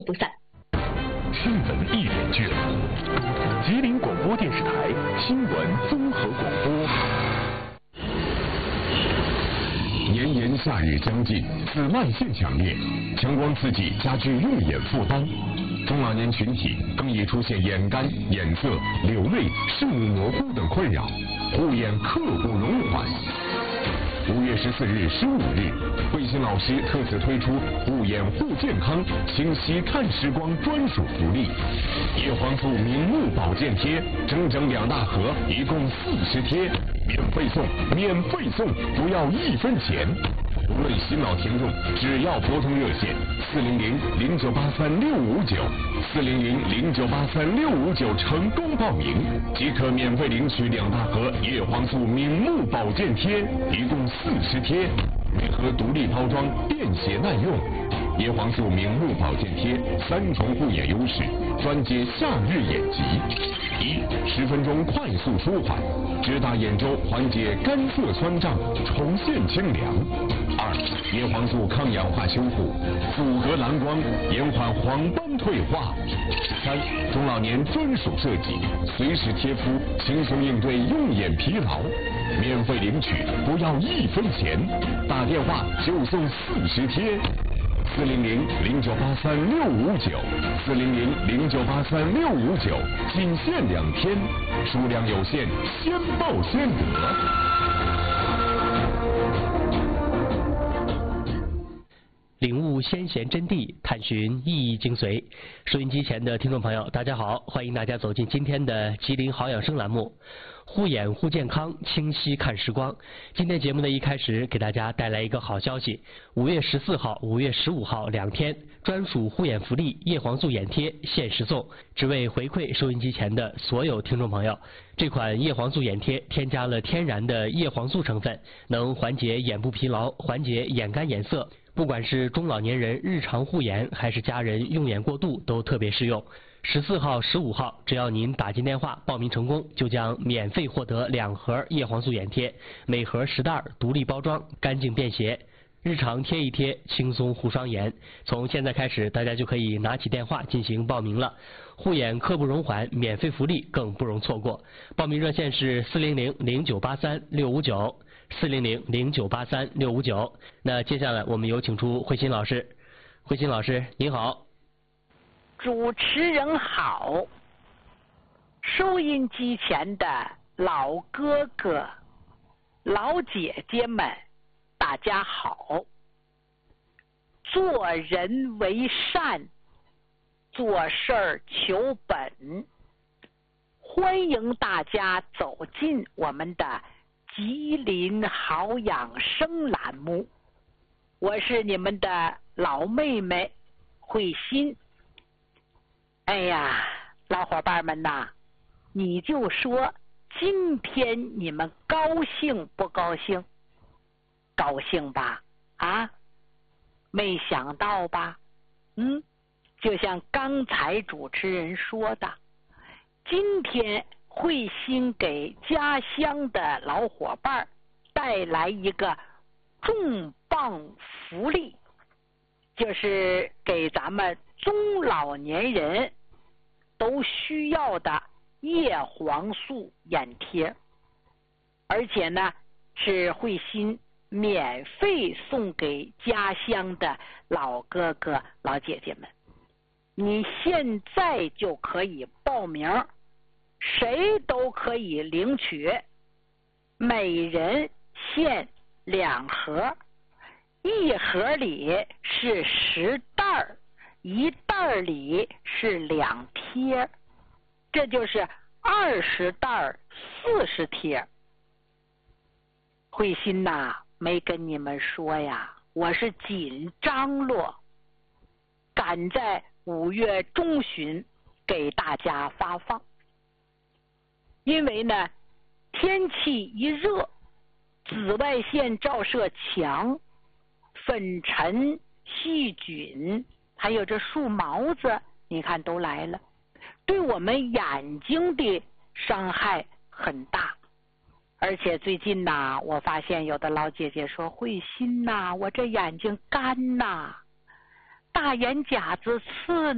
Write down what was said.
不散。 新闻一点剧，吉林广播电视台新闻综合广播。炎炎夏日将近，紫外线强烈，强光刺激加剧用眼负担，中老年群体更易出现眼干、眼涩、流泪、视物模糊等困扰，护眼刻不容缓。5月14日、15日，慧心老师特此推出护眼护健康、清晰看时光专属福利：叶黄素明目保健贴，整整2大盒，一共40贴，免费送，不要1分钱。无论新老听众，只要拨通热线400-0983-659，400-0983-659成功报名，即可免费领取2大盒叶黄素明目保健贴，一共40贴，每盒独立包装，便携耐用。叶黄素明目保健贴3重护眼优势，专解夏日眼疾：1、10分钟快速舒缓，直达眼周，缓解干涩酸胀，重现清凉；2、叶黄素抗氧化修复，阻隔蓝光，延缓黄斑退化；3、中老年专属设计，随时贴敷，轻松应对用眼疲劳，免费领取，不要1分钱，打电话就送40贴。400-0983-659，400-0983-659，仅限2天，数量有限，先报先得。 领悟先贤真谛，探寻意义精髓。收音机前的听众朋友，大家好，欢迎大家走进今天的吉林好养生栏目，护眼护健康，清晰看时光。今天节目的一开始，给大家带来一个好消息：5月14号、5月15号2天，专属护眼福利叶黄素眼贴限时送，只为回馈收音机前的所有听众朋友。这款叶黄素眼贴添加了天然的叶黄素成分，能缓解眼部疲劳，缓解眼干眼涩。不管是中老年人日常护眼，还是家人用眼过度，都特别适用。14号、15号，只要您打进电话报名成功，就将免费获得2盒叶黄素眼贴，每盒10袋，独立包装，干净便携。日常贴一贴，轻松护双眼。从现在开始，大家就可以拿起电话进行报名了。护眼刻不容缓，免费福利更不容错过。报名热线是400-0983-659，400-0983-659。那接下来我们有请出慧心老师。慧心老师，您好。 主持人好，收音机前的老哥哥、老姐姐们，大家好。做人为善，做事儿求本，欢迎大家走进我们的吉林好养生栏目。我是你们的老妹妹慧心。哎呀，老伙伴们呐，你就说今天你们高兴不高兴？高兴吧？啊，没想到吧？就像刚才主持人说的，今天慧心给家乡的老伙伴带来一个重磅福利，就是给咱们中老年人都需要的叶黄素眼贴，而且呢是慧心免费送给家乡的老哥哥老姐姐们。你现在就可以报名，谁都可以领取，每人限2盒，一盒里是10袋，一袋里是2贴，这就是20袋40贴。慧心呐，没跟你们说呀，我是紧张了，赶在5月中旬给大家发放。因为呢，天气一热，紫外线照射强，粉尘、细菌还有这树毛子，你看都来了，对我们眼睛的伤害很大。而且最近呐，我发现有的老姐姐说，慧心呐，我这眼睛干呐，大眼甲子刺